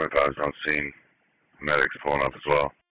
1025's on scene. Medics pulling up as well.